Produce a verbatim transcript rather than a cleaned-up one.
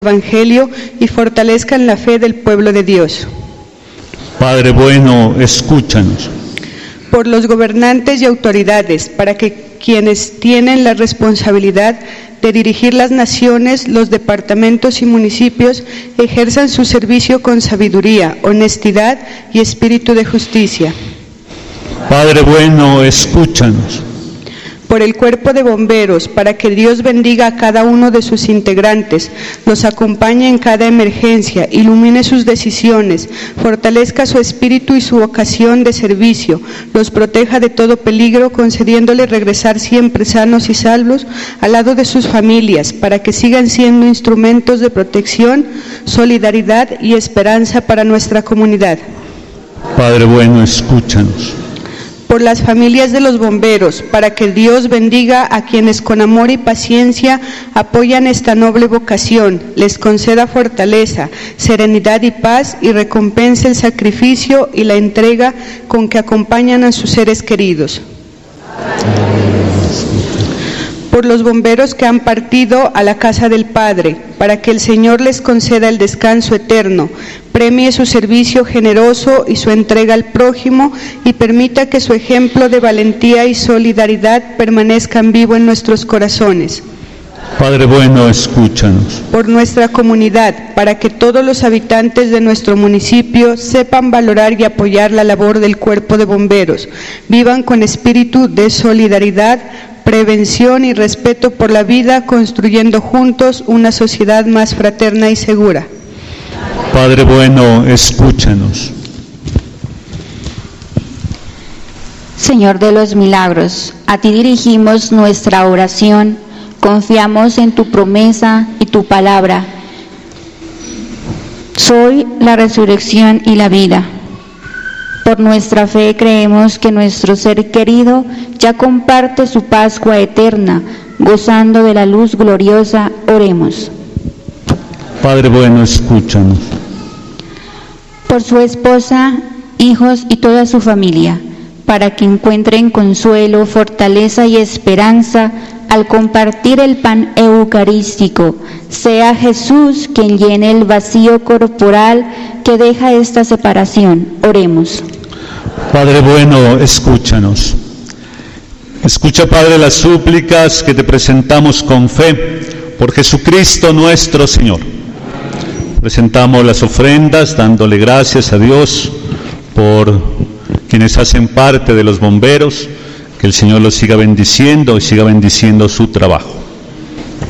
Evangelio y fortalezcan la fe del pueblo de Dios. Padre bueno, escúchanos. Por los gobernantes y autoridades, para que quienes tienen la responsabilidad de dirigir las naciones, los departamentos y municipios ejerzan su servicio con sabiduría, honestidad y espíritu de justicia. Padre bueno, escúchanos. Por el cuerpo de bomberos, para que Dios bendiga a cada uno de sus integrantes, los acompañe en cada emergencia, ilumine sus decisiones, fortalezca su espíritu y su vocación de servicio, los proteja de todo peligro, concediéndoles regresar siempre sanos y salvos al lado de sus familias, para que sigan siendo instrumentos de protección, solidaridad y esperanza para nuestra comunidad. Padre bueno, escúchanos. Por las familias de los bomberos, para que Dios bendiga a quienes con amor y paciencia apoyan esta noble vocación, les conceda fortaleza, serenidad y paz y recompense el sacrificio y la entrega con que acompañan a sus seres queridos. Por los bomberos que han partido a la casa del Padre, para que el Señor les conceda el descanso eterno, premie su servicio generoso y su entrega al prójimo y permita que su ejemplo de valentía y solidaridad permanezcan vivo en nuestros corazones. Padre bueno, escúchanos. Por nuestra comunidad, para que todos los habitantes de nuestro municipio sepan valorar y apoyar la labor del cuerpo de bomberos, vivan con espíritu de solidaridad, prevención y respeto por la vida, construyendo juntos una sociedad más fraterna y segura. Padre bueno, escúchanos. Señor de los milagros, a ti dirigimos nuestra oración, confiamos en tu promesa y tu palabra. Soy la resurrección y la vida. Por nuestra fe creemos que nuestro ser querido ya comparte su Pascua eterna, gozando de la luz gloriosa. Oremos. Padre bueno, escúchanos. Por su esposa, hijos y toda su familia, para que encuentren consuelo, fortaleza y esperanza al compartir el pan eucarístico, sea Jesús quien llene el vacío corporal que deja esta separación. Oremos. Padre bueno, escúchanos. Escucha, Padre, las súplicas que te presentamos con fe por Jesucristo nuestro Señor. Presentamos las ofrendas dándole gracias a Dios por quienes hacen parte de los bomberos, que el Señor los siga bendiciendo y siga bendiciendo su trabajo.